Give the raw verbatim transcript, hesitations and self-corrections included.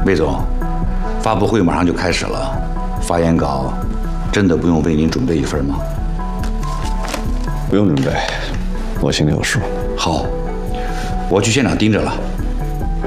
魏总，发布会马上就开始了，发言稿真的不用为您准备一份吗？ 不用准备，我心里有数。 好，我去现场盯着了。